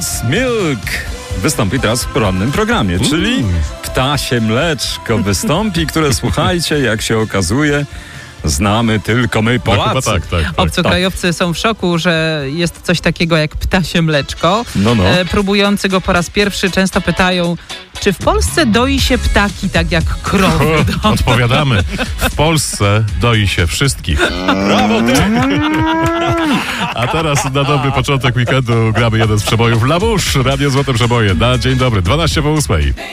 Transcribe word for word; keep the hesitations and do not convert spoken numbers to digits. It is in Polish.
Goat's Milk wystąpi teraz w porannym programie, mm. czyli ptasie mleczko wystąpi, które słuchajcie, jak się okazuje, znamy tylko my, Polacy. No, tak, tak, tak. Obcokrajowcy tak. są w szoku, że jest coś takiego jak ptasie mleczko. No, no. E, próbujący go po raz pierwszy często pytają, czy w Polsce doi się ptaki tak jak krowy? Odpowiadamy. W Polsce doi się wszystkich. Brawo, ty! A teraz na dobry początek weekendu gramy jeden z przebojów La Bouche, Radio Złote Przeboje. Na dzień dobry, dwanaście po ósmej.